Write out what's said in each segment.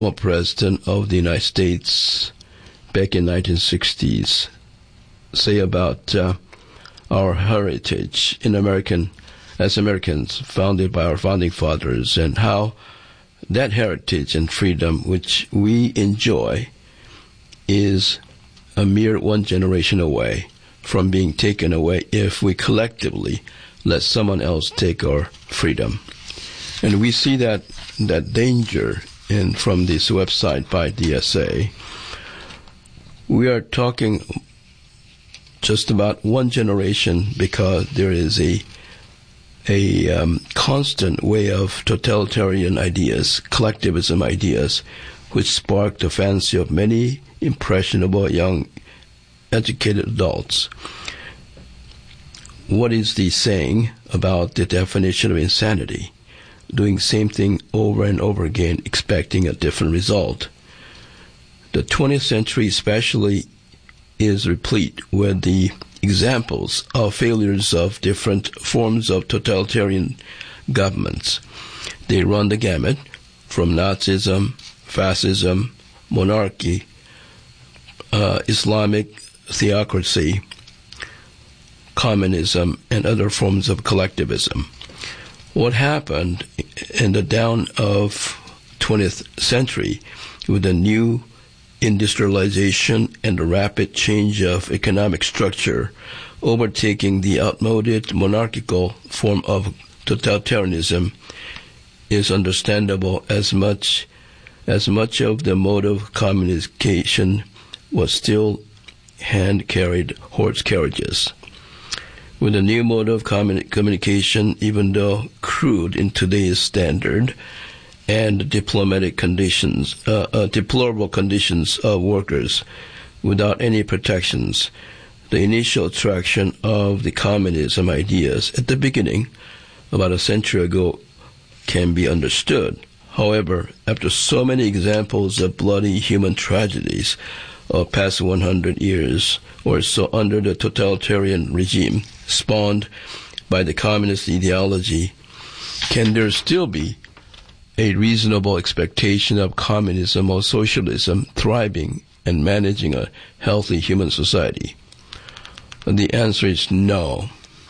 President of the United States back in 1960s say about our heritage as Americans, founded by our founding fathers, and how that heritage and freedom which we enjoy is a mere one generation away from being taken away if we collectively let someone else take our freedom. And we see that danger from this website by DSA. We are talking just about one generation because there is a constant way of totalitarian ideas, collectivism ideas, which spark the fancy of many impressionable young educated adults. What is the saying about the definition of insanity? Doing the same thing over and over again, expecting a different result. The 20th century especially is replete with the examples of failures of different forms of totalitarian governments. They run the gamut from Nazism, fascism, monarchy, Islamic theocracy, communism, and other forms of collectivism. What happened in the dawn of 20th century with the new industrialization and the rapid change of economic structure overtaking the outmoded monarchical form of totalitarianism is understandable as much of the mode of communication was still hand-carried horse carriages. With a new mode of communication, even though crude in today's standard, and deplorable conditions of workers without any protections, the initial attraction of the communism ideas at the beginning, about a century ago, can be understood. However, after so many examples of bloody human tragedies of past 100 years or so under the totalitarian regime spawned by the communist ideology, can there still be a reasonable expectation of communism or socialism thriving and managing a healthy human society? And the answer is no.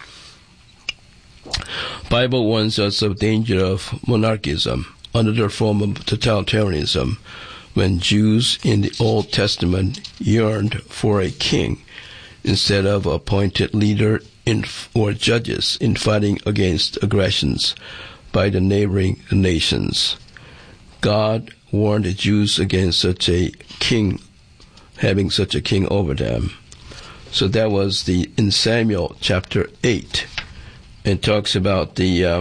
Bible warns us of danger of monarchism, another form of totalitarianism, when Jews in the Old Testament yearned for a king instead of appointed leader or judges in fighting against aggressions by the neighboring nations. God warned the Jews against such a king, having such a king over them. So that was in Samuel chapter 8, and talks about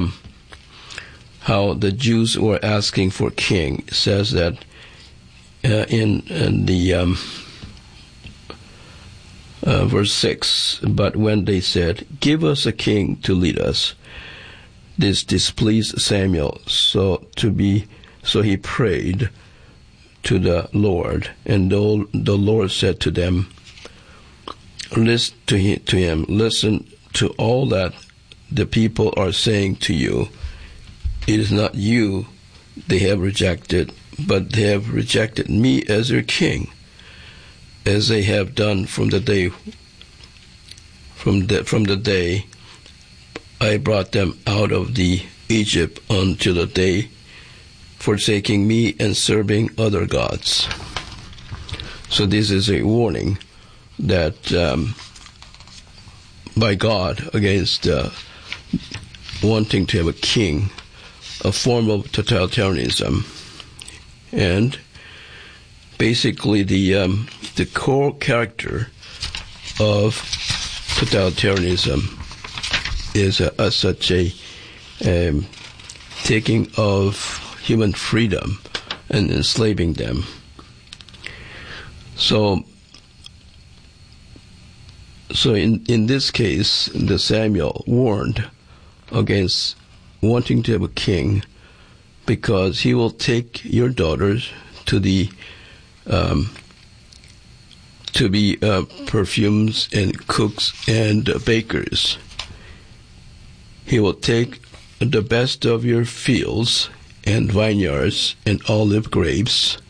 how the Jews were asking for a king. It says that in the verse 6, but when they said, "Give us a king to lead us," this displeased Samuel, so he prayed to the Lord, and the Lord said to them, "Listen to him, listen to all that the people are saying to you. It is not you they have rejected, but they have rejected me as their king, as they have done from the day I brought them out of Egypt until the day, forsaking me and serving other gods." So this is a warning that by God against wanting to have a king, a form of totalitarianism. And basically the core character of totalitarianism is such a taking of human freedom and enslaving them. So in this case, the Samuel warned against wanting to have a king, because he will take your daughters to be perfumes and cooks and bakers. He will take the best of your fields and vineyards and olive grapes